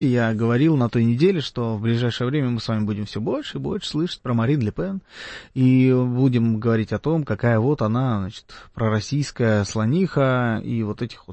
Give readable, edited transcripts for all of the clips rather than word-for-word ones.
Я говорил на той неделе, что в ближайшее время мы с вами будем все больше и больше слышать про Марин Ле Пен, и будем говорить о том, какая вот она, значит, пророссийская слониха, и вот этих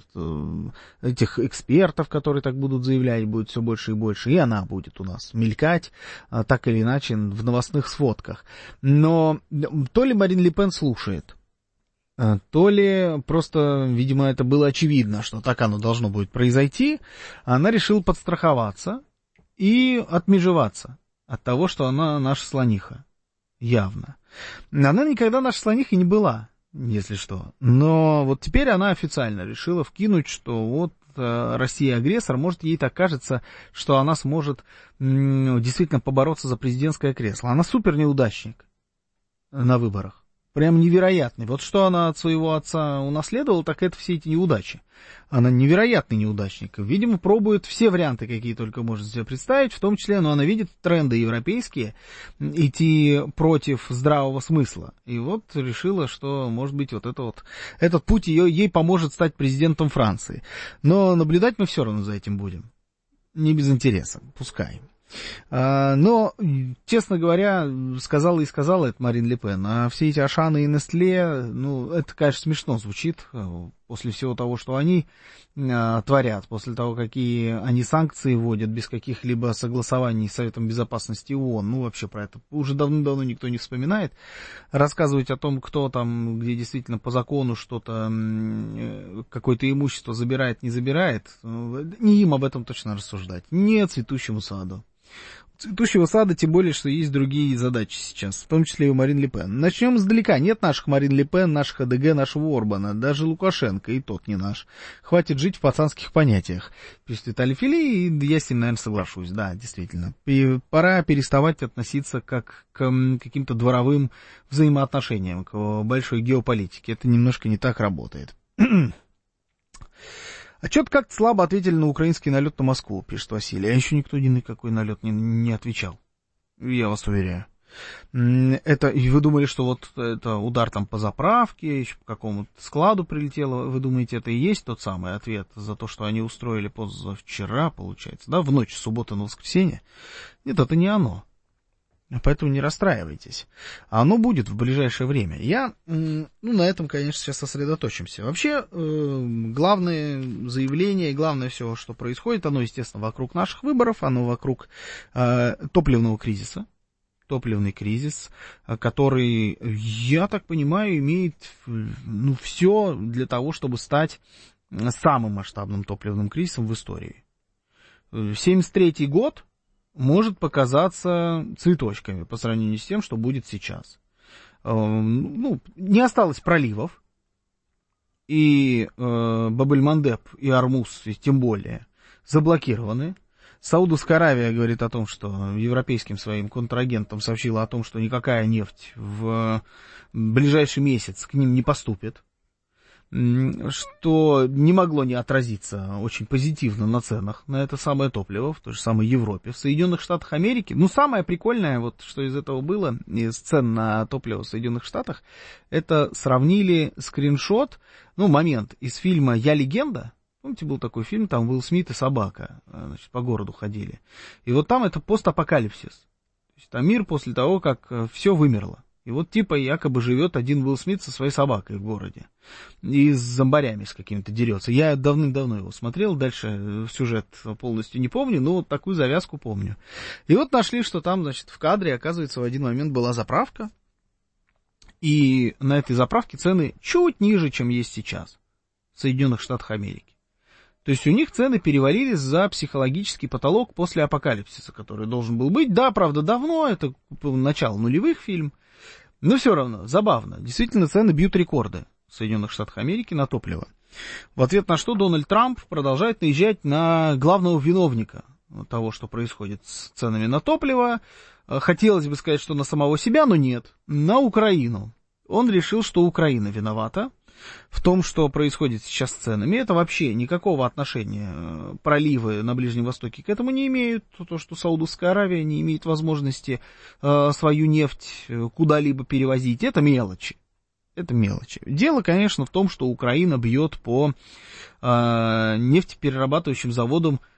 экспертов, которые так будут заявлять, будет все больше и больше, и она будет у нас мелькать, так или иначе, в новостных сводках. Но то ли Марин Ле Пен слушает, то ли просто, видимо, это было очевидно, что так оно должно будет произойти, она решила подстраховаться и отмежеваться от того, что она наша слониха. Явно. Она никогда наша слониха не была, если что. Но вот теперь она официально решила вкинуть, что вот Россия агрессор, может, ей так кажется, что она сможет действительно побороться за президентское кресло. Она супер неудачник на выборах. Прям невероятный. Вот что она от своего отца унаследовала, так это все эти неудачи. Она невероятный неудачник. Видимо, пробует все варианты, какие только можно себе представить, в том числе, но она видит тренды европейские, идти против здравого смысла. И вот решила, что, может быть, этот путь ей поможет стать президентом Франции. Но наблюдать мы все равно за этим будем. Не без интереса. Пускай. Но, честно говоря, сказала это Марин Ле Пен. А все эти Ашаны и Нестле, ну, это, конечно, смешно звучит после всего того, что они творят, после того, какие они санкции вводят без каких-либо согласований с Советом Безопасности ООН. Ну, вообще про это уже давно никто не вспоминает. Рассказывать о том, кто там, где действительно по закону что-то, какое-то имущество забирает, не забирает, не им об этом точно рассуждать. Не цветущему саду. Цветущего сада, тем более, что есть другие задачи сейчас, в том числе и у Марин Ле Пен. Начнем издалека. Нет наших Марин Ле Пен, наших АДГ, нашего Орбана, даже Лукашенко, и тот не наш. Хватит жить в пацанских понятиях. Пишет Виталий Фили, и я с ним, наверное, соглашусь. Да, действительно. И пора переставать относиться как к каким-то дворовым взаимоотношениям, к большой геополитике. Это немножко не так работает. А что-то как-то слабо ответили на украинский налет на Москву, пишет Василий. А еще никто ни на какой налет не отвечал. Я вас уверяю. И вы думали, что вот это удар там по заправке, еще по какому-то складу прилетело. Вы думаете, это и есть тот самый ответ за то, что они устроили позавчера, получается, да, в ночь с субботы на воскресенье? Нет, это не оно. Поэтому не расстраивайтесь. Оно будет в ближайшее время. На этом, конечно, сейчас сосредоточимся. Вообще, главное заявление, главное все, что происходит, оно, естественно, вокруг наших выборов, оно вокруг топливного кризиса. Топливный кризис, который, я так понимаю, имеет все для того, чтобы стать самым масштабным топливным кризисом в истории. 1973 год может показаться цветочками по сравнению с тем, что будет сейчас. Не осталось проливов, и Баб-эль-Мандеб и Ормуз, тем более, заблокированы. Саудовская Аравия говорит о том, что европейским своим контрагентам сообщила о том, что никакая нефть в ближайший месяц к ним не поступит, что не могло не отразиться очень позитивно на ценах на это самое топливо в той же самой Европе. В Соединенных Штатах Америки, самое прикольное, вот что из этого было, из цен на топливо в Соединенных Штатах, это сравнили скриншот, момент из фильма «Я легенда». Помните, был такой фильм, там Уилл Смит и собака, значит, по городу ходили. И вот там это постапокалипсис. То есть там мир после того, как все вымерло. И вот типа якобы живет один Уилл Смит со своей собакой в городе. И с зомбарями с какими-то дерется. Я давным-давно его смотрел, дальше сюжет полностью не помню, но вот такую завязку помню. И вот нашли, что там, значит, в кадре, оказывается, в один момент была заправка. И на этой заправке цены чуть ниже, чем есть сейчас в Соединенных Штатах Америки. То есть у них цены перевалились за психологический потолок после апокалипсиса, который должен был быть. Да, правда, давно, это начало нулевых фильм. Но все равно, забавно. Действительно, цены бьют рекорды в Соединенных Штатах Америки на топливо. В ответ на что Дональд Трамп продолжает наезжать на главного виновника того, что происходит с ценами на топливо. Хотелось бы сказать, что на самого себя, но нет. На Украину. Он решил, что Украина виновата в том, что происходит сейчас с ценами. Это вообще никакого отношения проливы на Ближнем Востоке к этому не имеют. То, что Саудовская Аравия не имеет возможности свою нефть куда-либо перевозить, это мелочи. Это мелочи. Дело, конечно, в том, что Украина бьет по нефтеперерабатывающим заводам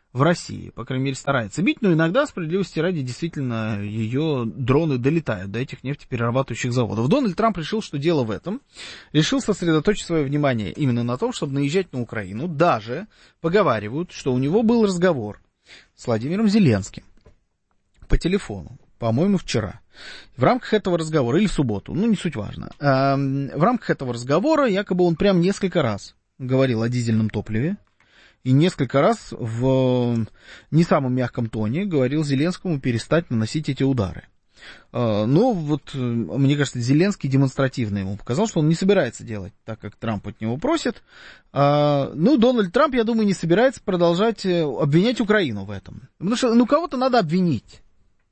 в России, по крайней мере, старается бить, но иногда, справедливости ради, действительно, ее дроны долетают до этих нефтеперерабатывающих заводов. Дональд Трамп решил, что дело в этом, решил сосредоточить свое внимание именно на том, чтобы наезжать на Украину. Даже поговаривают, что у него был разговор с Владимиром Зеленским по телефону, по-моему, вчера. В рамках этого разговора, или в субботу, не суть важно, в рамках этого разговора якобы он прям несколько раз говорил о дизельном топливе, и несколько раз в не самом мягком тоне говорил Зеленскому перестать наносить эти удары. Но вот, мне кажется, Зеленский демонстративно ему показал, что он не собирается делать так, как Трамп от него просит. Дональд Трамп, я думаю, не собирается продолжать обвинять Украину в этом. Потому что, кого-то надо обвинить.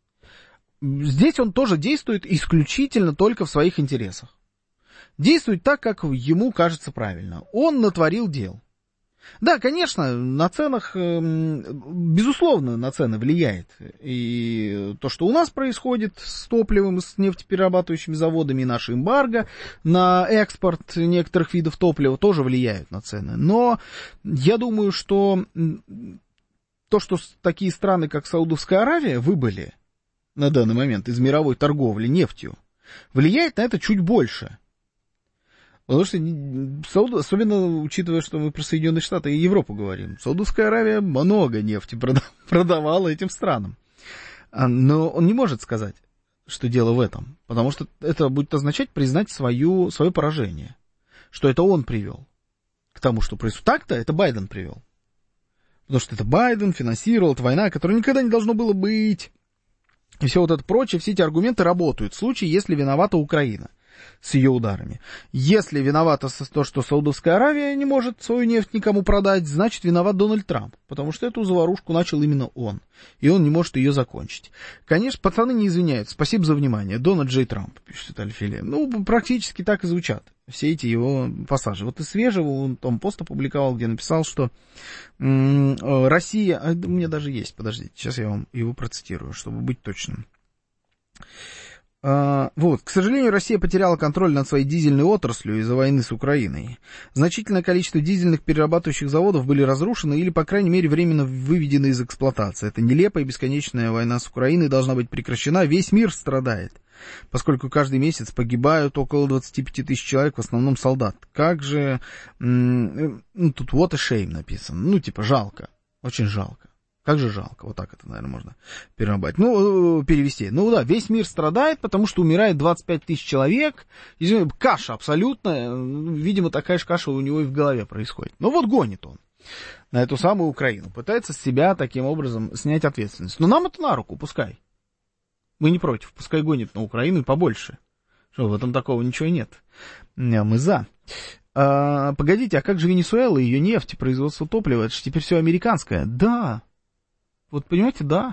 Здесь он тоже действует исключительно только в своих интересах. Действует так, как ему кажется правильно. Он натворил дел. Да, конечно, на ценах, безусловно, на цены влияет и то, что у нас происходит с топливом и с нефтеперерабатывающими заводами, и наше эмбарго на экспорт некоторых видов топлива тоже влияют на цены. Но я думаю, что то, что такие страны, как Саудовская Аравия, выбыли на данный момент из мировой торговли нефтью, влияет на это чуть больше. Потому что, особенно учитывая, что мы про Соединенные Штаты и Европу говорим, Саудовская Аравия много нефти продавала этим странам. Но он не может сказать, что дело в этом, потому что это будет означать признать свое поражение, что это он привел к тому, что происходит. Так-то это Байден привел. Потому что это Байден финансировал, это война, которая никогда не должно было быть. И все вот это прочее, все эти аргументы работают в случае, если виновата Украина с ее ударами. Если виновата то, что Саудовская Аравия не может свою нефть никому продать, значит виноват Дональд Трамп, потому что эту заварушку начал именно он, и он не может ее закончить. Конечно, пацаны не извиняются. Спасибо за внимание. Дональд Джей Трамп, пишет Виталий Филиппов. Практически так и звучат все эти его пассажи. Вот из свежего он там пост опубликовал, где написал, что Россия... у меня даже есть, подождите, сейчас я вам его процитирую, чтобы быть точным. К сожалению, Россия потеряла контроль над своей дизельной отраслью из-за войны с Украиной. Значительное количество дизельных перерабатывающих заводов были разрушены или, по крайней мере, временно выведены из эксплуатации. Эта нелепая и бесконечная война с Украиной должна быть прекращена. Весь мир страдает, поскольку каждый месяц погибают около 25 тысяч человек, в основном солдат. Как же... тут what a shame написано. Жалко. Очень жалко. Как же жалко, вот так это, наверное, можно перевести. Весь мир страдает, потому что умирает 25 тысяч человек. Каша абсолютная. Видимо, такая же каша у него и в голове происходит. Гонит он на эту самую Украину. Пытается с себя таким образом снять ответственность. Но нам это на руку, пускай. Мы не против, пускай гонит на Украину и побольше. Что, в этом такого ничего нет. Мы за. Погодите, а как же Венесуэла, ее нефть, производство топлива? Это же теперь все американское. Да. Вот понимаете, да.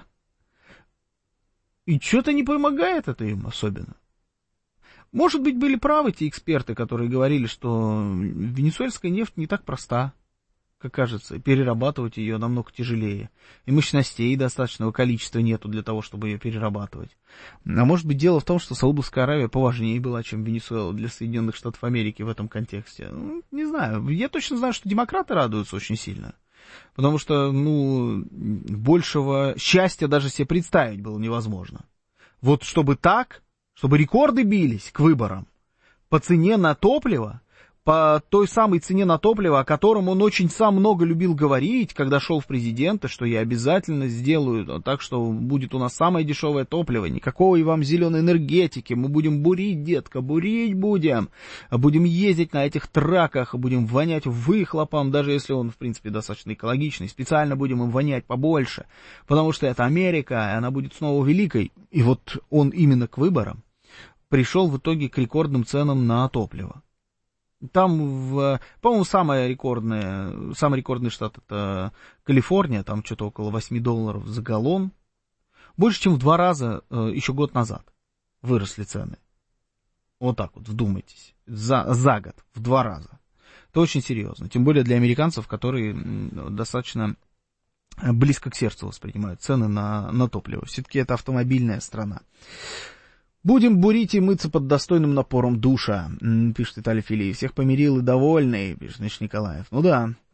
И что-то не помогает это им особенно. Может быть, были правы те эксперты, которые говорили, что венесуэльская нефть не так проста, как кажется, перерабатывать ее намного тяжелее. И мощностей достаточного количества нету для того, чтобы ее перерабатывать. А может быть, дело в том, что Саудовская Аравия поважнее была, чем Венесуэла для Соединенных Штатов Америки в этом контексте. Не знаю. Я точно знаю, что демократы радуются очень сильно. Потому что, большего счастья даже себе представить было невозможно. Вот чтобы рекорды бились к выборам по цене на топливо, по той самой цене на топливо, о котором он очень сам много любил говорить, когда шел в президенты, что я обязательно сделаю так, что будет у нас самое дешевое топливо, никакой вам зеленой энергетики, мы будем бурить, детка, бурить будем ездить на этих траках, будем вонять выхлопом, даже если он, в принципе, достаточно экологичный, специально будем им вонять побольше, потому что это Америка, и она будет снова великой. И вот он именно к выборам пришел в итоге к рекордным ценам на топливо. Там, по-моему, самый рекордный штат — это Калифорния, там что-то около $8 за галлон. Больше, чем в 2 раза еще год назад выросли цены. Вот так вот, вдумайтесь. За год, в 2 раза. Это очень серьезно. Тем более для американцев, которые достаточно близко к сердцу воспринимают цены на топливо. Все-таки это автомобильная страна. Будем бурить и мыться под достойным напором душа, пишет Виталий Филиппов. Всех помирил и довольный, пишет Николаев. Ну да,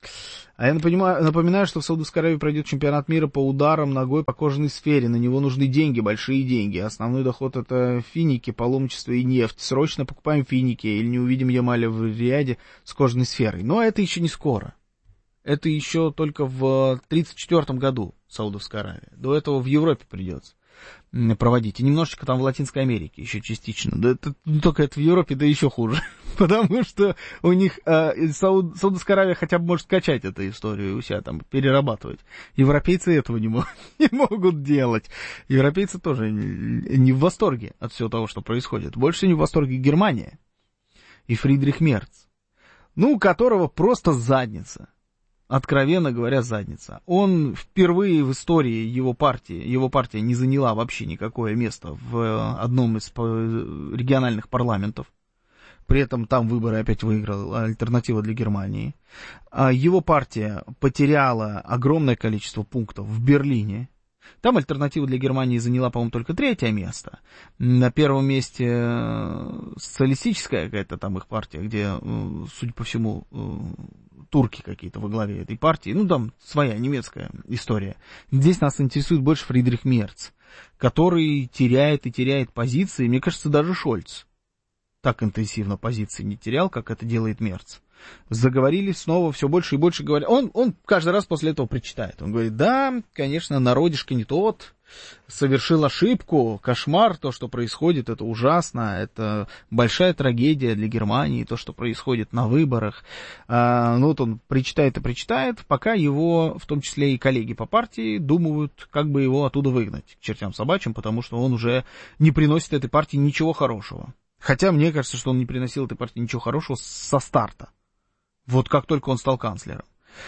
А я напоминаю, что в Саудовской Аравии пройдет чемпионат мира по ударам ногой по кожаной сфере. На него нужны деньги, большие деньги. Основной доход — это финики, паломничество и нефть. Срочно покупаем финики или не увидим Ямаля в Риаде с кожаной сферой. Но это еще не скоро. Это еще только в 1934 году Саудовская Аравия. До этого в Европе придется проводить. И немножечко там в Латинской Америке еще частично. Да это, только это в Европе, да еще хуже. Потому что у них Саудовская Аравия хотя бы может качать эту историю у себя там, перерабатывать. Европейцы этого не могут делать. Европейцы тоже не в восторге от всего того, что происходит. Больше всего не в восторге Германия и Фридрих Мерц. Ну, у которого просто задница. Откровенно говоря, задница. Он впервые в истории его партия не заняла вообще никакое место в одном из региональных парламентов. При этом там выборы опять выиграла Альтернатива для Германии. Его партия потеряла огромное количество пунктов в Берлине. Там Альтернатива для Германии заняла, по-моему, только 3-е место. На первом месте социалистическая какая-то там их партия, где, судя по всему, турки какие-то во главе этой партии. Ну, там своя немецкая история. Здесь нас интересует больше Фридрих Мерц, который теряет и теряет позиции. Мне кажется, даже Шольц так интенсивно позиции не терял, как это делает Мерц. Заговорили снова, все больше и больше говорят. Он каждый раз после этого причитает. Он говорит, да, конечно, народишко не тот, совершил ошибку, кошмар, то, что происходит, это ужасно, это большая трагедия для Германии, то, что происходит на выборах. Ну вот он причитает и причитает, пока его, в том числе и коллеги по партии, думают, как бы его оттуда выгнать к чертям собачьим, потому что он уже не приносит этой партии ничего хорошего. Хотя мне кажется, что он не приносил этой партии ничего хорошего со старта. Вот как только он стал канцлером.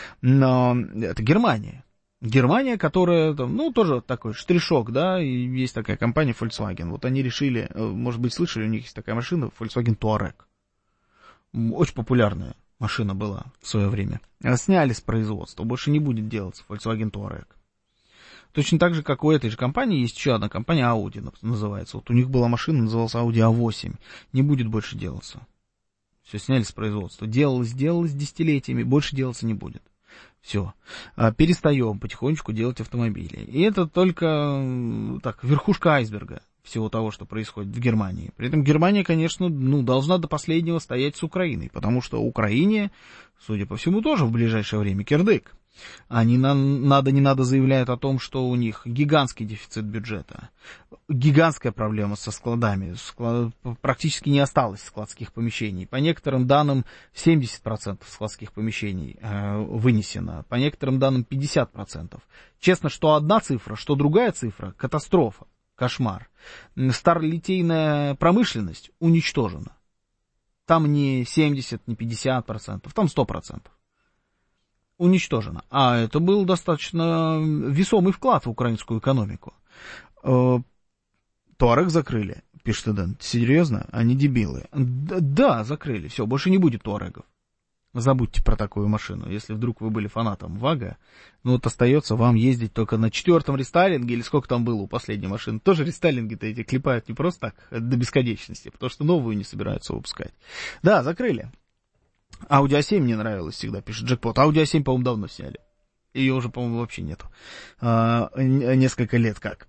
Но это Германия. Германия, которая, ну, тоже такой штришок, да, и есть такая компания Volkswagen. Вот они решили, может быть, слышали, у них есть такая машина, Volkswagen Touareg. Очень популярная машина была в свое время. Сняли с производства, больше не будет делаться Volkswagen Touareg. Точно так же, как у этой же компании есть еще одна компания, Audi называется. Вот у них была машина, называлась Audi A8. Не будет больше делаться. Все, сняли с производства. Делалось десятилетиями, больше делаться не будет. Все. Перестаем потихонечку делать автомобили. И это только так, верхушка айсберга всего того, что происходит в Германии. При этом Германия, конечно, должна до последнего стоять с Украиной, потому что Украине, судя по всему, тоже в ближайшее время кирдык. Они не надо заявляют о том, что у них гигантский дефицит бюджета, гигантская проблема со складами, практически не осталось складских помещений. По некоторым данным 70% складских помещений вынесено, по некоторым данным 50%. Честно, что одна цифра, что другая цифра, катастрофа, кошмар. Старлитейная промышленность уничтожена. Там не 70, не 50%, там 100%. Уничтожено. А это был достаточно весомый вклад в украинскую экономику. Туарек закрыли, пишет Эден. Серьезно? Они дебилы. Да, закрыли. Все, больше не будет туарегов. Забудьте про такую машину. Если вдруг вы были фанатом Вага, ну вот остается вам ездить только на 4-м рестайлинге, или сколько там было у последней машины. Тоже рестайлинги-то эти клепают не просто так, до бесконечности, потому что новую не собираются выпускать. Да, закрыли. Audi A7 мне нравилось всегда, пишет Джекпот. Audi A7, по-моему, давно сняли. Ее уже, по-моему, вообще нету. Несколько лет как.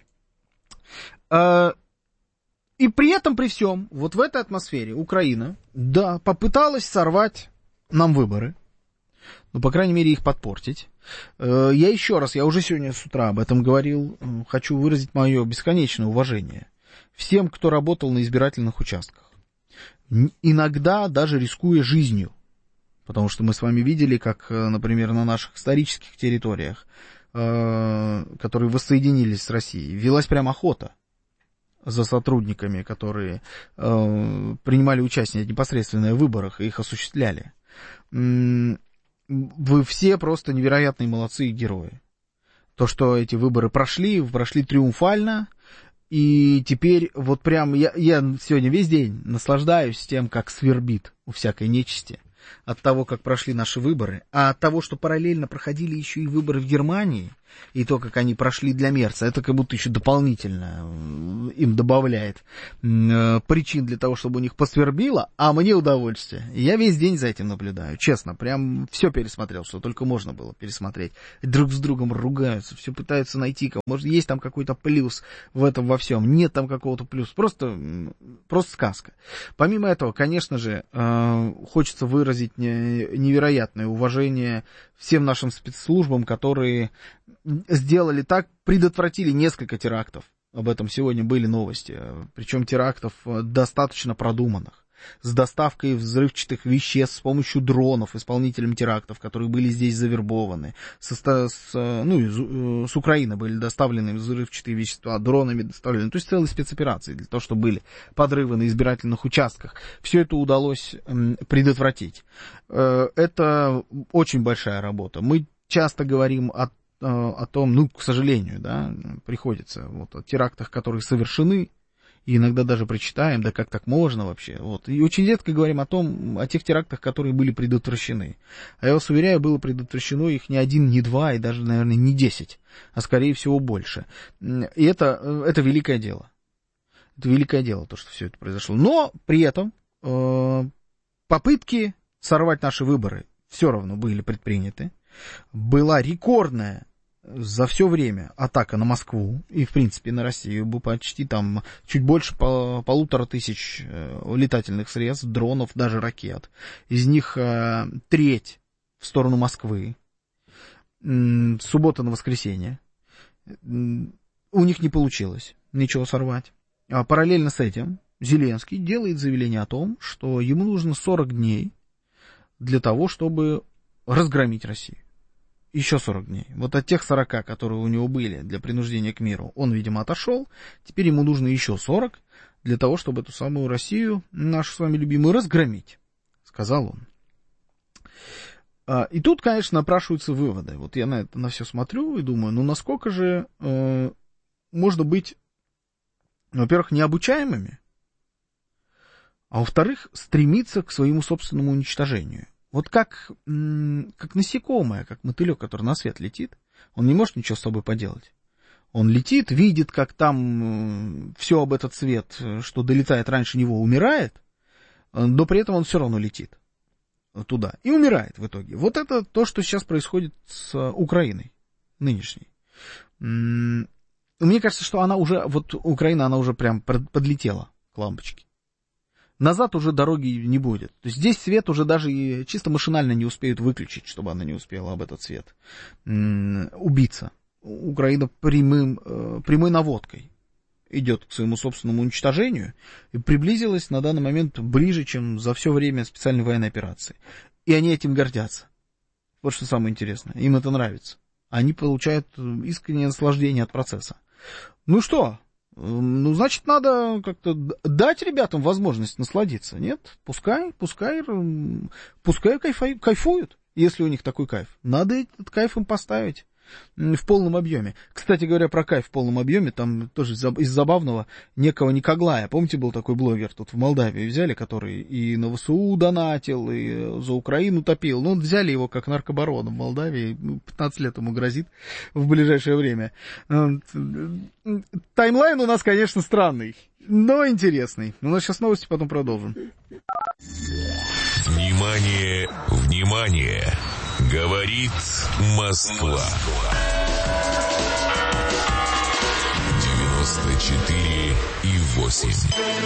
И при этом, при всем, вот в этой атмосфере Украина, да, попыталась сорвать нам выборы. Ну, по крайней мере, их подпортить. Я уже сегодня с утра об этом говорил, хочу выразить мое бесконечное уважение всем, кто работал на избирательных участках. Иногда даже рискуя жизнью, потому что мы с вами видели, как, например, на наших исторических территориях, которые воссоединились с Россией, велась прям охота за сотрудниками, которые принимали участие непосредственно в выборах и их осуществляли. Вы все просто невероятные молодцы и герои. То, что эти выборы прошли триумфально. И теперь вот прям я сегодня весь день наслаждаюсь тем, как свербит у всякой нечисти от того, как прошли наши выборы, а от того, что параллельно проходили еще и выборы в Германии, и то, как они прошли для Мерца, это как будто еще дополнительно им добавляет причин для того, чтобы у них посвербило, а мне удовольствие. Я весь день за этим наблюдаю, честно, прям все пересмотрел, что только можно было пересмотреть. Друг с другом ругаются, все пытаются найти, может, есть там какой-то плюс в этом во всем, нет там какого-то плюса, просто сказка. Помимо этого, конечно же, хочется выразить невероятное уважение всем нашим спецслужбам, которые сделали так, предотвратили несколько терактов. Об этом сегодня были новости. Причем терактов достаточно продуманных. С доставкой взрывчатых веществ с помощью дронов исполнителям терактов, которые были здесь завербованы. С Украины были доставлены взрывчатые вещества, дронами доставлены. То есть целые спецоперации для того, чтобы были подрывы на избирательных участках. Все это удалось предотвратить. Это очень большая работа. Мы часто говорим о том, к сожалению, да, приходится о терактах, которые совершены, и иногда даже причитаем, да как так можно вообще, И очень редко говорим о тех терактах, которые были предотвращены. А я вас уверяю, было предотвращено их не 1, не 2, и даже, наверное, не 10, а скорее всего больше. И это великое дело. Это великое дело, то, что все это произошло. Но при этом попытки сорвать наши выборы все равно были предприняты. Была рекордная за все время атака на Москву и, в принципе, на Россию. Было почти там чуть больше 1500 летательных средств, дронов, даже ракет. Из них треть в сторону Москвы. С субботы на воскресенье. У них не получилось ничего сорвать. А параллельно с этим Зеленский делает заявление о том, что ему нужно 40 дней для того, чтобы разгромить Россию. Еще 40 дней. От тех 40, которые у него были для принуждения к миру, он, видимо, отошел. Теперь ему нужно еще 40 для того, чтобы эту самую Россию, нашу с вами любимую, разгромить, сказал он. И тут, конечно, напрашиваются выводы. Я на это на все смотрю и думаю, насколько же можно быть, во-первых, необучаемыми, а во-вторых, стремиться к своему собственному уничтожению. Как насекомое, как мотылек, который на свет летит, он не может ничего с собой поделать. Он летит, видит, как там все об этот свет, что долетает раньше него, умирает, но при этом он все равно летит туда и умирает в итоге. Это то, что сейчас происходит с Украиной нынешней. Мне кажется, что она уже, Украина, она уже прям подлетела к лампочке. Назад уже дороги не будет. То есть здесь свет уже даже и чисто машинально не успеют выключить, чтобы она не успела об этот свет убиться. Украина прямой наводкой идет к своему собственному уничтожению и приблизилась на данный момент ближе, чем за все время специальной военной операции. И они этим гордятся. Вот что самое интересное. Им это нравится. Они получают искреннее наслаждение от процесса. Что? Значит, надо как-то дать ребятам возможность насладиться, нет? Пускай кайфуют, если у них такой кайф. Надо этот кайф им поставить в полном объеме. Кстати говоря, про кайф в полном объеме, там тоже из забавного некого Никоглая. Помните, был такой блогер тут в Молдавии взяли, который и на ВСУ донатил, и за Украину топил. Взяли его как наркобарона в Молдавии, 15 лет ему грозит в ближайшее время. Таймлайн у нас, конечно, странный, но интересный. У нас сейчас новости, потом продолжим. Внимание, внимание! Говорит Москва. 94,8.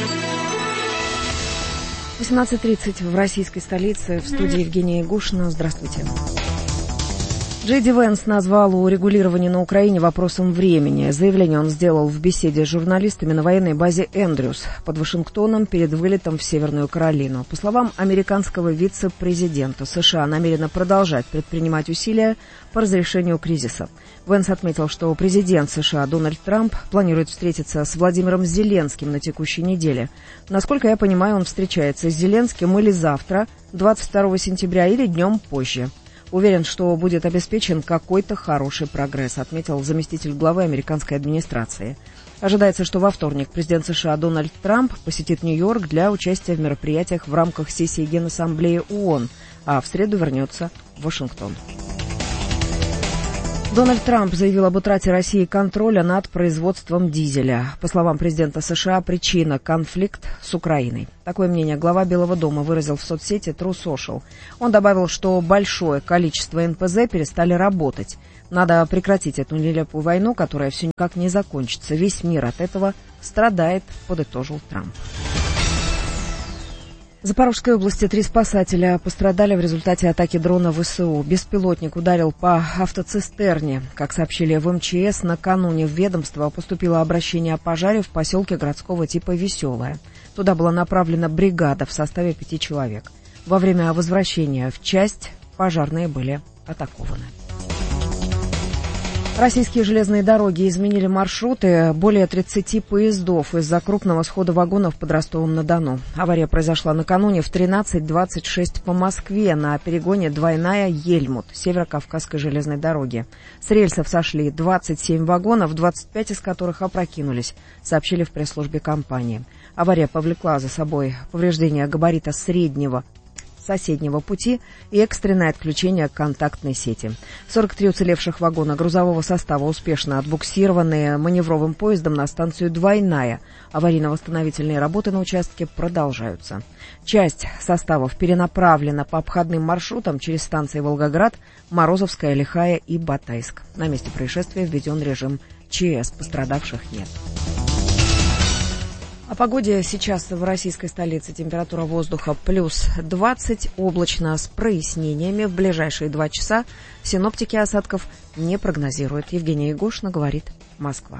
18:30 в российской столице. В студии Евгения Ягушина. Здравствуйте. Джей Ди Венс назвал урегулирование на Украине вопросом времени. Заявление он сделал в беседе с журналистами на военной базе Эндрюс под Вашингтоном перед вылетом в Северную Каролину. По словам американского вице-президента, США намерены продолжать предпринимать усилия по разрешению кризиса. Венс отметил, что президент США Дональд Трамп планирует встретиться с Владимиром Зеленским на текущей неделе. Насколько я понимаю, он встречается с Зеленским или завтра, 22 сентября, или днем позже. Уверен, что будет обеспечен какой-то хороший прогресс, отметил заместитель главы американской администрации. Ожидается, что во вторник президент США Дональд Трамп посетит Нью-Йорк для участия в мероприятиях в рамках сессии Генассамблеи ООН, а в среду вернется в Вашингтон. Дональд Трамп заявил об утрате России контроля над производством дизеля. По словам президента США, причина – конфликт с Украиной. Такое мнение глава Белого дома выразил в соцсети True Social. Он добавил, что большое количество НПЗ перестали работать. Надо прекратить эту нелепую войну, которая все никак не закончится. Весь мир от этого страдает, подытожил Трамп. В Запорожской области 3 спасателя пострадали в результате атаки дрона ВСУ. Беспилотник ударил по автоцистерне. Как сообщили в МЧС, накануне в ведомство поступило обращение о пожаре в поселке городского типа Веселое. Туда была направлена бригада в составе 5 человек. Во время возвращения в часть пожарные были атакованы. Российские железные дороги изменили маршруты более 30 поездов из-за крупного схода вагонов под Ростовом-на-Дону. Авария произошла накануне в 13:26 по Москве на перегоне двойная Ельмут Северо-Кавказской железной дороги. С рельсов сошли 27 вагонов, 25 из которых опрокинулись, сообщили в пресс-службе компании. Авария повлекла за собой повреждение габарита среднего соседнего пути и экстренное отключение контактной сети. 43 уцелевших вагона грузового состава успешно отбуксированы маневровым поездом на станцию Двойная. Аварийно-восстановительные работы на участке продолжаются. Часть составов перенаправлена по обходным маршрутам через станции Волгоград, Морозовская, Лихая и Батайск. На месте происшествия введен режим ЧС. Пострадавших нет. О погоде сейчас в российской столице. Температура воздуха плюс 20, облачно с прояснениями. В ближайшие 2 часа синоптики осадков не прогнозируют. Евгения Егошина, говорит Москва.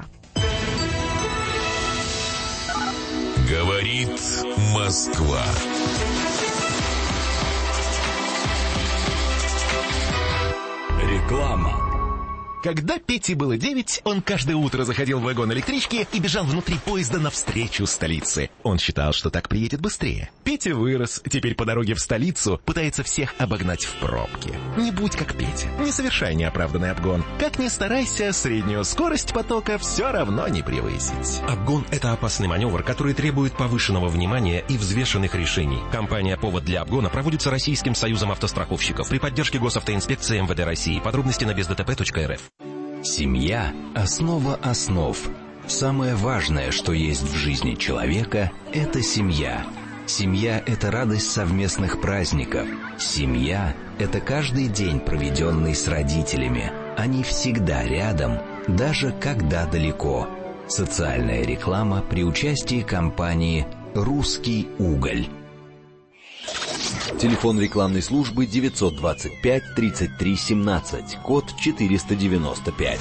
Говорит Москва. Реклама. Когда Пете было 9, он каждое утро заходил в вагон электрички и бежал внутри поезда навстречу столице. Он считал, что так приедет быстрее. Петя вырос, теперь по дороге в столицу пытается всех обогнать в пробке. Не будь как Петя, не совершай неоправданный обгон. Как ни старайся, среднюю скорость потока все равно не превысить. Обгон – это опасный маневр, который требует повышенного внимания и взвешенных решений. Компания «Повод для обгона» проводится Российским союзом автостраховщиков при поддержке Госавтоинспекции МВД России. Подробности на бездтп.рф. Семья – основа основ. Самое важное, что есть в жизни человека – это семья. Семья – это радость совместных праздников. Семья – это каждый день, проведенный с родителями. Они всегда рядом, даже когда далеко. Социальная реклама при участии компании «Русский уголь». Телефон рекламной службы 925 33 17, код 495.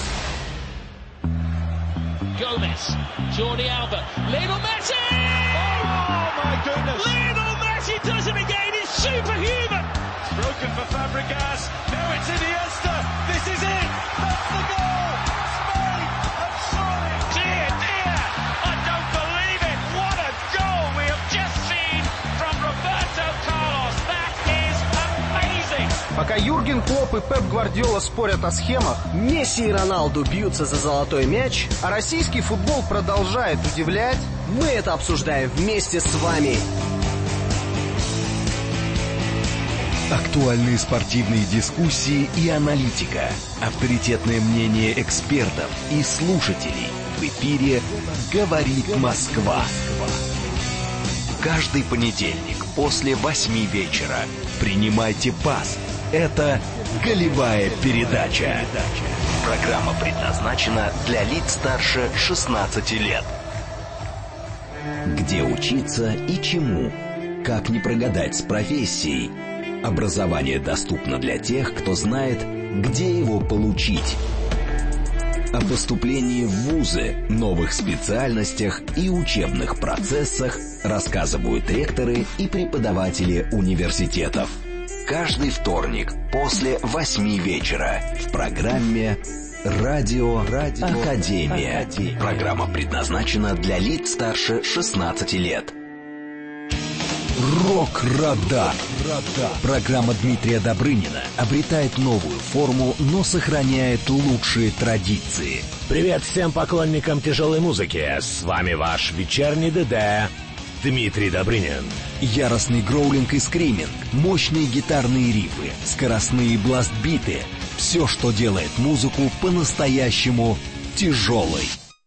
Gomez, Jordi Alba, Lionel Messi! Oh my goodness! Lionel Messi does it again, he's superhuman! It's broken for Fabregas, now it's Iniesta, this is it! That's the goal! Spain have scored! Dear, dear! I don't believe it! What a goal we have just seen from Roberto Carlos! That is amazing! Пока Юрген Клопп и Пеп Гвардиола спорят о схемах, Месси и Роналду бьются за золотой мяч, а российский футбол продолжает удивлять, мы это обсуждаем вместе с вами. Актуальные спортивные дискуссии и аналитика. Авторитетное мнение экспертов и слушателей. В эфире «Говорит Москва». Каждый понедельник после 8 вечера. Принимайте пас. Это «Голевая передача». Программа предназначена для лиц старше 16 лет. Где учиться и чему? Как не прогадать с профессией? Образование доступно для тех, кто знает, где его получить. О поступлении в вузы, новых специальностях и учебных процессах рассказывают ректоры и преподаватели университетов. Каждый вторник после 8 вечера в программе «Радио Академия». Программа предназначена для лиц старше 16 лет. Рок-радар. Программа Дмитрия Добрынина обретает новую форму, но сохраняет лучшие традиции. Привет всем поклонникам тяжелой музыки. С вами ваш вечерний ДД Дмитрий Добрынин. Яростный гроулинг и скриминг, мощные гитарные рифы, скоростные бласт-биты. Все, что делает музыку по-настоящему тяжелой.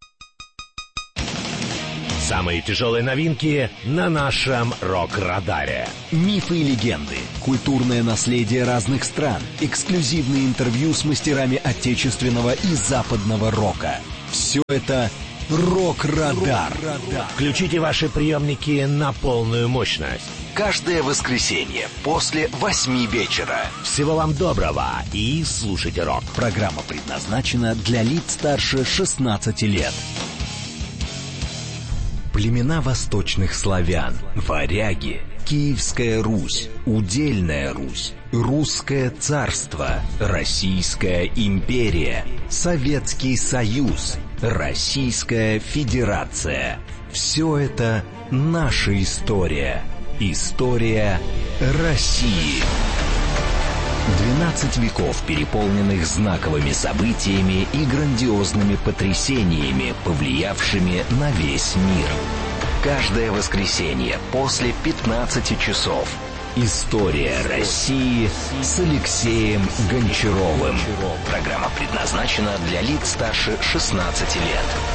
Самые тяжелые новинки на нашем рок-радаре. Мифы и легенды, культурное наследие разных стран, эксклюзивные интервью с мастерами отечественного и западного рока. Все это «Рок-радар». Включите ваши приемники на полную мощность. Каждое воскресенье после 8 вечера. Всего вам доброго и слушайте рок. Программа предназначена для лиц старше 16 лет. Племена восточных славян, варяги, Киевская Русь, Удельная Русь, Русское царство, Российская империя, Советский Союз, Российская Федерация. Все это наша история. История России. 12 веков, переполненных знаковыми событиями и грандиозными потрясениями, повлиявшими на весь мир. Каждое воскресенье после 15 часов. История России с Алексеем Гончаровым. Программа предназначена для лиц старше 16 лет.